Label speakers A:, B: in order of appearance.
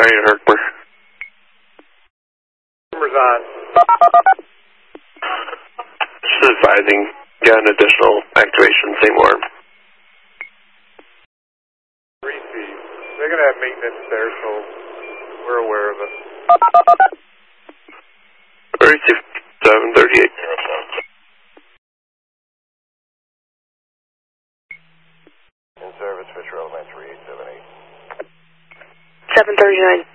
A: Herkimer.
B: Herkimer's on.
A: Just advising, got an additional activation, same arm.
B: 3C. They're going to have maintenance there, so we're aware of it.
A: 3738.
C: In service, Fisher Elementary 878.
D: 739.